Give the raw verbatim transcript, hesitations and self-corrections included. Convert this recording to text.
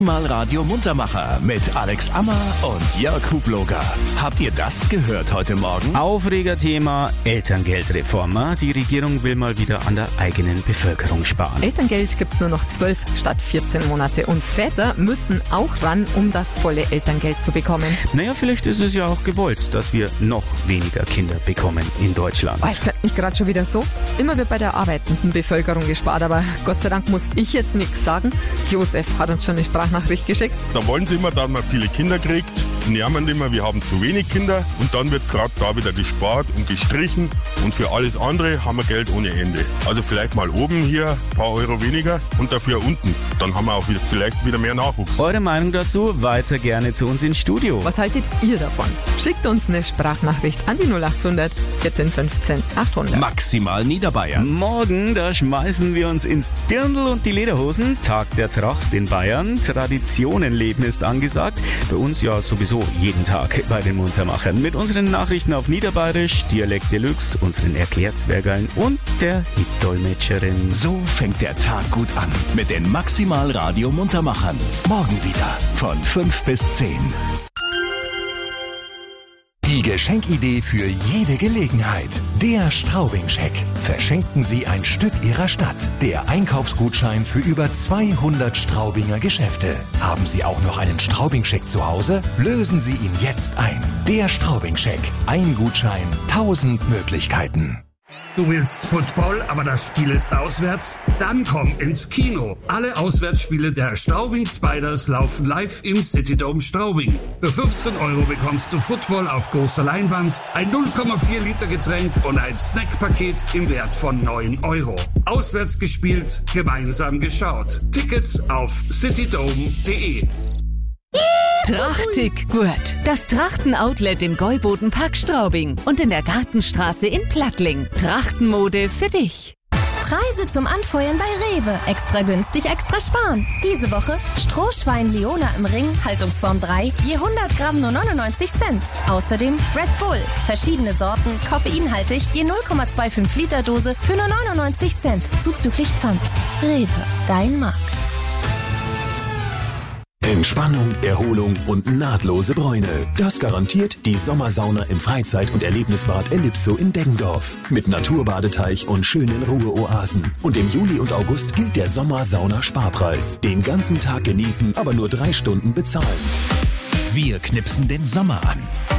Mal Radio Muntermacher mit Alex Ammer und Jörg Hubloger. Habt ihr das gehört heute Morgen? Aufregerthema Elterngeldreform. Die Regierung will mal wieder an der eigenen Bevölkerung sparen. Elterngeld gibt's nur noch zwölf statt vierzehn Monate und Väter müssen auch ran, um das volle Elterngeld zu bekommen. Naja, vielleicht ist es ja auch gewollt, dass wir noch weniger Kinder bekommen in Deutschland. Oh, ich könnte mich gerade schon wieder so. Immer wird bei der arbeitenden Bevölkerung gespart, aber Gott sei Dank muss ich jetzt nichts sagen. Josef hat uns schon eine Sprachnachricht geschickt. Da wollen sie immer, dass man viele Kinder kriegt, nerven immer, wir haben zu wenig Kinder und dann wird gerade da wieder gespart und gestrichen und für alles andere haben wir Geld ohne Ende. Also vielleicht mal oben hier ein paar Euro weniger und dafür unten. Dann haben wir auch wieder, vielleicht wieder mehr Nachwuchs. Eure Meinung dazu? Weiter gerne zu uns ins Studio. Was haltet ihr davon? Schickt uns eine Sprachnachricht an die null acht hundert vierzehn fünfzehn achthundert. Maximal Niederbayern. Morgen, da schmeißen wir uns ins Dirndl und die Lederhosen. Tag der Tracht in Bayern. Traditionenleben ist angesagt. Bei uns ja sowieso jeden Tag bei den Muntermachern. Mit unseren Nachrichten auf Niederbayerisch, Dialekt Deluxe, unseren Erklärzwergeln und der Hit-Dolmetscherin. So fängt der Tag gut an mit den Maximal Radio Muntermachern. Morgen wieder von fünf bis zehn. Die Geschenkidee für jede Gelegenheit. Der Straubing-Scheck. Verschenken Sie ein Stück Ihrer Stadt. Der Einkaufsgutschein für über zweihundert Straubinger Geschäfte. Haben Sie auch noch einen Straubing-Scheck zu Hause? Lösen Sie ihn jetzt ein. Der Straubing-Scheck. Ein Gutschein, tausend Möglichkeiten. Du willst Football, aber das Spiel ist auswärts? Dann komm ins Kino. Alle Auswärtsspiele der Straubing Spiders laufen live im Citydome Straubing. Für fünfzehn Euro bekommst du Football auf großer Leinwand, ein null Komma vier Liter Getränk und ein Snackpaket im Wert von neun Euro. Auswärts gespielt, gemeinsam geschaut. Tickets auf citydome punkt de. Trachtig gut. Das Trachten-Outlet im Gäuboden-Park Straubing und in der Gartenstraße in Plattling. Trachtenmode für dich. Preise zum Anfeuern bei Rewe. Extra günstig, extra sparen. Diese Woche Strohschwein Leona im Ring, Haltungsform drei, je hundert Gramm nur neunundneunzig Cent. Außerdem Red Bull, verschiedene Sorten, koffeinhaltig, je null Komma fünfundzwanzig Liter Dose für nur neunundneunzig Cent, zuzüglich Pfand. Rewe, dein Markt. Entspannung, Erholung und nahtlose Bräune. Das garantiert die Sommersauna im Freizeit- und Erlebnisbad Ellipso in Deggendorf. Mit Naturbadeteich und schönen Ruheoasen. Und im Juli und August gilt der Sommersauna-Sparpreis. Den ganzen Tag genießen, aber nur drei Stunden bezahlen. Wir knipsen den Sommer an.